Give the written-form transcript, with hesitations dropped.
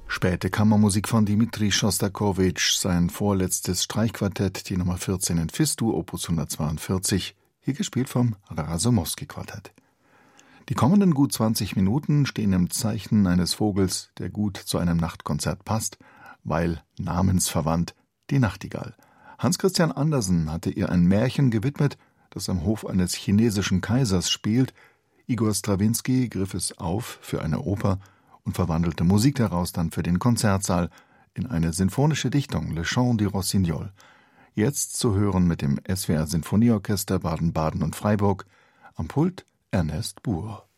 Späte Kammermusik von Dmitri Schostakowitsch, sein vorletztes Streichquartett, die Nummer 14 in Fis-Dur, Opus 142, hier gespielt vom Rasomowski-Quartett. Die kommenden gut 20 Minuten stehen im Zeichen eines Vogels, der gut zu einem Nachtkonzert passt, weil namensverwandt, die Nachtigall. Hans Christian Andersen hatte ihr ein Märchen gewidmet, das am Hof eines chinesischen Kaisers spielt. Igor Strawinski griff es auf für eine Oper und verwandelte Musik daraus dann für den Konzertsaal in eine sinfonische Dichtung, Le Chant du Rossignol. Jetzt zu hören mit dem SWR Sinfonieorchester Baden-Baden und Freiburg, am Pult Ernest Buhr.